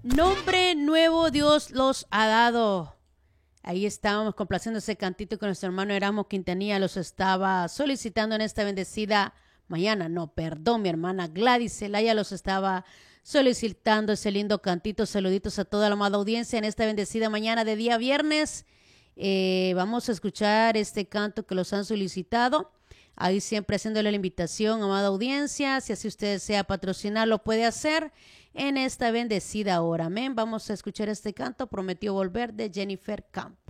Nombre nuevo Dios los ha dado. Ahí estábamos complaciendo ese cantito que nuestro hermano Erasmo Quintanilla los estaba solicitando en esta bendecida mañana. No, perdón, mi hermana Gladys Zelaya los estaba solicitando ese lindo cantito. Saluditos a toda la amada audiencia en esta bendecida mañana de día viernes. Vamos a escuchar este canto que los han solicitado. Ahí siempre haciéndole la invitación, amada audiencia, si así usted desea patrocinar, lo puede hacer en esta bendecida hora. Amén. Vamos a escuchar este canto, Prometió Volver, de Jennifer Camp.